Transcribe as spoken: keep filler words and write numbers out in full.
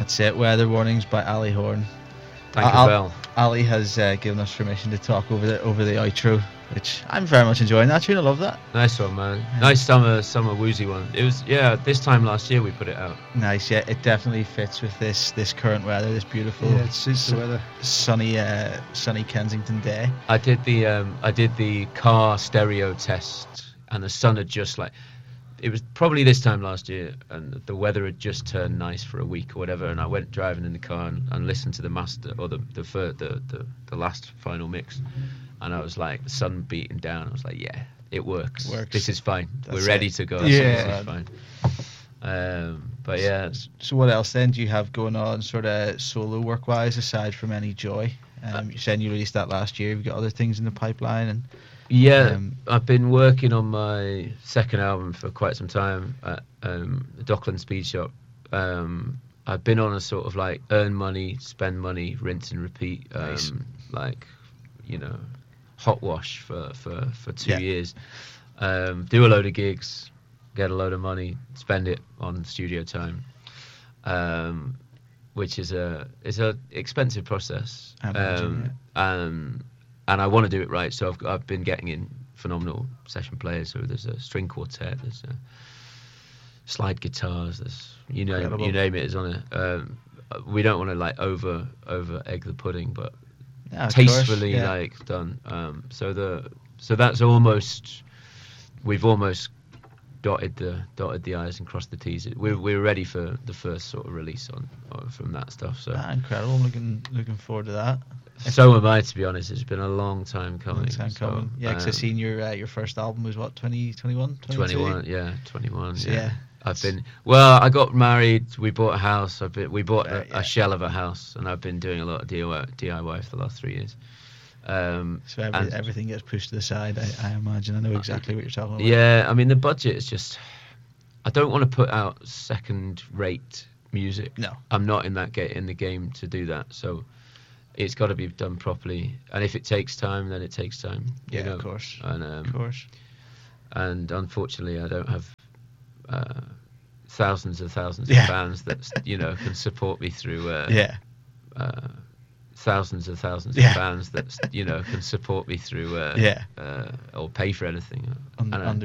That's it. Weather warnings by Ali Horn. Thank you, Al- Bell. Ali has uh, given us permission to talk over the over the outro, which I'm very much enjoying that tune. I love that. Nice one, man. Yeah. Nice summer, summer woozy one. It was, yeah. This time last year we put it out. Nice, yeah. It definitely fits with this this current weather, this beautiful, Yeah, it suits the weather. sunny, uh, sunny Kensington day. I did the um, I did the car stereo test, and the sun had just like. It was probably this time last year, and the weather had just turned nice for a week or whatever. And I went driving in the car and, and listened to the master or the the, fir- the the the last final mix, and I was like, the sun beating down. I was like, yeah, it works. Works. This is fine. That's We're ready it. to go. Yeah. This is fine. Um, but yeah, So what else then do you have going on, sort of solo work wise, aside from Any Joy? Um, you said you released that last year. You've got other things in the pipeline, and yeah. Um, I've been working on my second album for quite some time at um, the Dockland Speed Shop. Um, I've been on a sort of like earn money, spend money, rinse and repeat, um, Nice. like, you know, hot wash for, for, for two Yeah. years. Um, do a load of gigs, get a load of money, spend it on studio time, um, which is a is a expensive process. I imagine, um, um, and I want to do it right, so I've I've been getting in phenomenal session players. So there's a string quartet, there's a slide guitars, there's you know Incredible. you name it is on it. Um, we don't want to like over over egg the pudding, but yeah, of tastefully course, yeah. like done. Um, so the so that's almost we've almost dotted the dotted the i's and crossed the t's. We're we're ready for the first sort of release on, on from that stuff. So Ah, incredible. I'm looking looking forward to that. so am I, to be honest. It's been a long time coming. Long time so, coming. Yeah, because I um, seen your uh, your first album was what, twenty twenty-one? twenty-one, yeah, twenty-one. So, yeah. yeah, I've been well. I got married. We bought a house. I've been. We bought Right, a, yeah. a shell of a house, and I've been doing a lot of D I Y, D I Y for the last three years. Um, So every, and- everything gets pushed to the side. I, I imagine. I know exactly what you're talking about. Yeah, I mean the budget is just. I don't want to put out second-rate music. No. I'm not in that ga- in the game to do that. So it's got to be done properly. And if it takes time, then it takes time. You Yeah, know? of course. And um, Of course. and unfortunately, I don't have uh, thousands and thousands Yeah. of fans that you know can support me through. Uh, Yeah. Uh, thousands and thousands Yeah. of fans that you know can support me through. Uh, Yeah. Uh, or pay for anything. Un- And I- under